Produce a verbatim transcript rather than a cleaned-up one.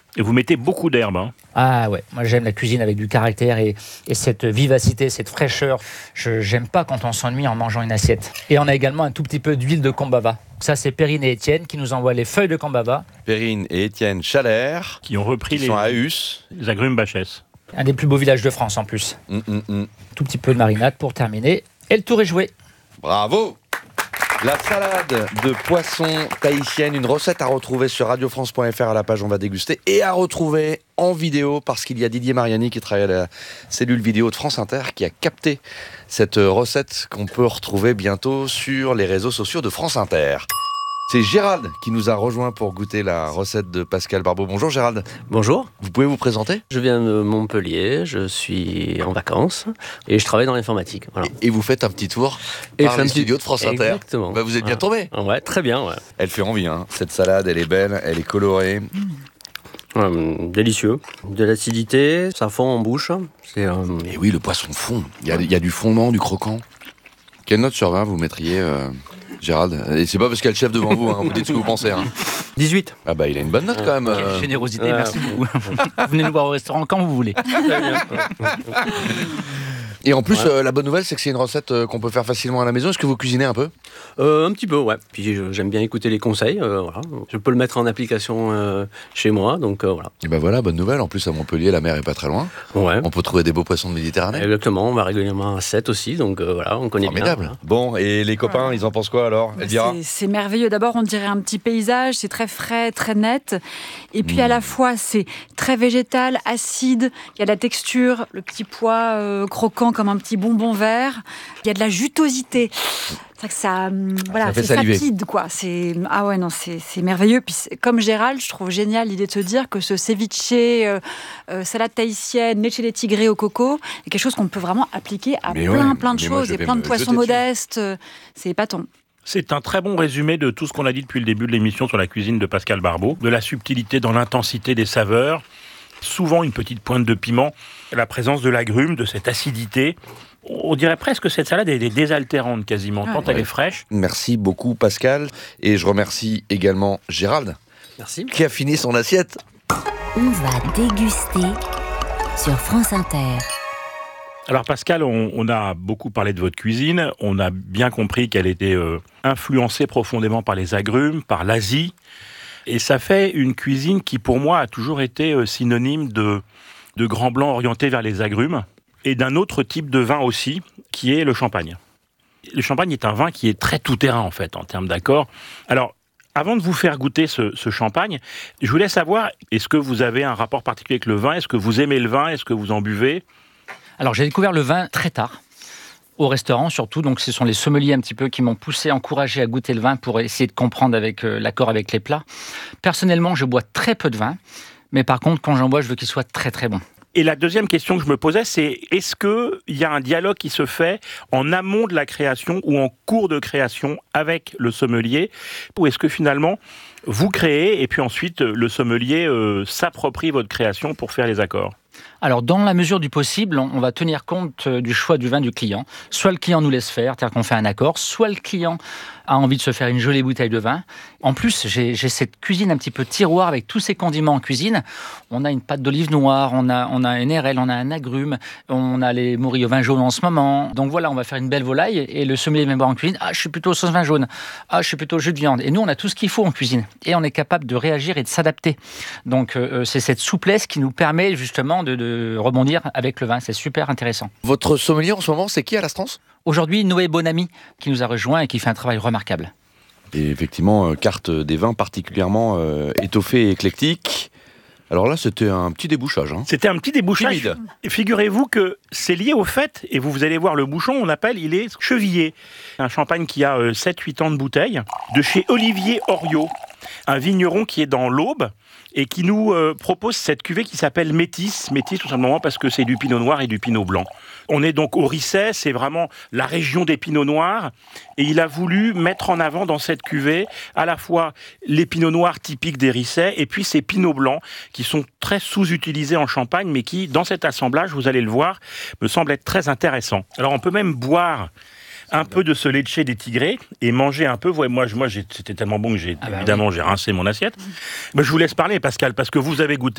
Et vous mettez beaucoup d'herbes. Hein. Ah ouais, moi j'aime la cuisine avec du caractère et, et cette vivacité, cette fraîcheur. Je j'aime pas quand on s'ennuie en mangeant une assiette. Et on a également un tout petit peu d'huile de combava. Ça c'est Perrine et Étienne qui nous envoient les feuilles de combava. Perrine et Étienne Chalère, Qui ont repris qui les, sont à Hus. les agrumes Bachès. Un des plus beaux villages de France en plus. Mm, mm, mm. Tout petit peu de marinade pour terminer. Et le tour est joué. Bravo! La salade de poisson tahitienne, une recette à retrouver sur radio france point f r à la page On va déguster et à retrouver en vidéo parce qu'il y a Didier Mariani qui travaille à la cellule vidéo de France Inter qui a capté cette recette qu'on peut retrouver bientôt sur les réseaux sociaux de France Inter. C'est Gérald qui nous a rejoint pour goûter la recette de Pascal Barbeau. Bonjour Gérald. Bonjour, Vous pouvez vous présenter? je viens de Montpellier, je suis en vacances et je travaille dans l'informatique. Voilà. Et et vous faites un petit tour Et par je fais les un petit- studios de France Inter. Exactement. Bah, vous êtes bien Voilà. tombé. Ouais, très bien. Ouais. Elle fait envie, hein. Cette salade, elle est belle, elle est colorée. Hum, délicieux. De l'acidité, ça fond en bouche. C'est, euh, Et oui, le poisson fond. Il y a, il y a du fondant, du croquant. Quelle note sur vingt vous mettriez, euh, Gérald? Et c'est pas parce qu'il y a le chef devant vous, hein. Vous dites ce que vous pensez. Hein. dix-huit. Ah bah il a une bonne note quand même. Quelle euh. générosité, ouais. merci beaucoup. Venez nous voir au restaurant quand vous voulez. Très bien. Et en plus, Ouais. euh, la bonne nouvelle, c'est que c'est une recette euh, qu'on peut faire facilement à la maison. Est-ce que vous cuisinez un peu? Euh, un petit peu, ouais. Puis je- j'aime bien écouter les conseils. euh, voilà. Je peux le mettre en application euh, chez moi, donc euh, voilà. Et ben voilà, bonne nouvelle. En plus, à Montpellier, la mer est pas très loin. Ouais. On peut trouver des beaux poissons de Méditerranée. Exactement, on va régulièrement à sept aussi, donc euh, voilà, on connaît Formidable. bien. Bon, et les copains, ils en pensent quoi alors? Bah, Elvira? c'est- C'est merveilleux. D'abord, on dirait un petit paysage, c'est très frais, très net. Et puis, à la fois, c'est très végétal, acide. Il y a de la texture, le petit pois euh, croquant comme un petit bonbon vert. Il y a de la jutosité. C'est vrai que ça, hum, voilà, Ça fait c'est saliver. sapide, quoi. C'est ah ouais, non, c'est c'est merveilleux. Puis, c'est- comme Gérald, je trouve génial l'idée de se dire que ce ceviche, euh, euh, salade tahitienne, leche de tigre au coco, est quelque chose qu'on peut vraiment appliquer à Mais plein, ouais, plein de mais moi, choses je et vais plein de me poissons jeter dessus. modestes. euh, C'est épatant. C'est un très bon résumé de tout ce qu'on a dit depuis le début de l'émission sur la cuisine de Pascal Barbeau. De la subtilité dans l'intensité des saveurs, souvent une petite pointe de piment, la présence de l'agrume, de cette acidité. On dirait presque que cette salade elle est désaltérante quasiment, tant elle Ouais. est fraîche. Merci beaucoup Pascal. Et je remercie également Gérald Merci. qui a fini son assiette. On va déguster sur France Inter. Alors Pascal, on, on a beaucoup parlé de votre cuisine, on a bien compris qu'elle était euh, influencée profondément par les agrumes, par l'Asie, et ça fait une cuisine qui pour moi a toujours été euh, synonyme de, de grands blancs orientés vers les agrumes, et d'un autre type de vin aussi, qui est le champagne. Le champagne est un vin qui est très tout-terrain en fait, en termes d'accords. Alors, avant de vous faire goûter ce, ce champagne, je voulais savoir, est-ce que vous avez un rapport particulier avec le vin? Est-ce que vous aimez le vin? Est-ce que vous en buvez? Alors j'ai découvert le vin très tard, au restaurant surtout, donc ce sont les sommeliers un petit peu qui m'ont poussé, encouragé à goûter le vin pour essayer de comprendre avec euh, l'accord avec les plats. Personnellement, je bois très peu de vin, mais par contre, quand j'en bois, je veux qu'il soit très très bon. Et la deuxième question que je me posais, c'est est-ce qu'il y a un dialogue qui se fait en amont de la création ou en cours de création avec le sommelier? Ou est-ce que finalement, vous créez et puis ensuite le sommelier euh, s'approprie votre création pour faire les accords? Alors, dans la mesure du possible, on on va tenir compte euh, du choix du vin du client. Soit le client nous laisse faire, c'est-à-dire qu'on fait un accord, soit le client a envie de se faire une jolie bouteille de vin. En plus, j'ai j'ai cette cuisine un petit peu tiroir avec tous ces condiments en cuisine. On a une pâte d'olive noire, on a, on a un R L, on a un agrume, on a les morilles au vin jaune en ce moment. Donc voilà, on va faire une belle volaille et le sommelier vient boire en cuisine. Ah, je suis plutôt sauce vin jaune. Ah, je suis plutôt jus de viande. Et nous, on a tout ce qu'il faut en cuisine. Et on est capable de réagir et de s'adapter. Donc, euh, c'est cette souplesse qui nous permet justement de, de rebondir avec le vin. C'est super intéressant. Votre sommelier en ce moment, c'est qui à l'Astrance? Aujourd'hui, Noé Bonamy qui nous a rejoint et qui fait un travail remarquable. Et effectivement, euh, carte des vins particulièrement euh, étoffée et éclectique. Alors là, c'était un petit débouchage. Hein. C'était un petit débouchage. Timide. Et figurez-vous que c'est lié au fait, et vous, vous allez voir le bouchon, on appelle, il est chevillé. Un champagne qui a euh, sept huit ans de bouteille, de chez Olivier Oriot, un vigneron qui est dans l'Aube, et qui nous euh, propose cette cuvée qui s'appelle Métis. Métis tout simplement parce que c'est du pinot noir et du pinot blanc. On est donc au Risset, c'est vraiment la région des pinots noirs, et il a voulu mettre en avant dans cette cuvée à la fois les pinots noirs typiques des Risset, et puis ces pinots blancs qui sont très sous-utilisés en Champagne, mais qui, dans cet assemblage, vous allez le voir, me semblent être très intéressants. Alors on peut même boire un peu de ce leche des tigrés et manger un peu. Ouais, moi, moi j'ai, c'était tellement bon que j'ai Ah bah évidemment oui. j'ai rincé mon assiette. Mais je vous laisse parler, Pascal, parce que vous avez goûté